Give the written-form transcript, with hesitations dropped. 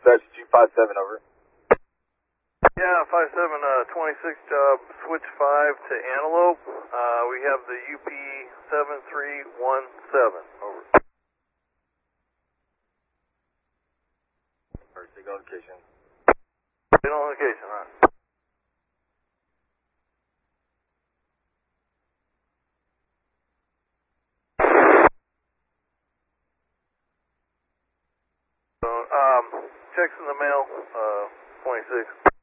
dispatch 257, over. Yeah, 57, 26 job, switch 5 to Antelope. We have the UP 7317, over. Signal location. Signal location, huh? So, checks in the mail, 26.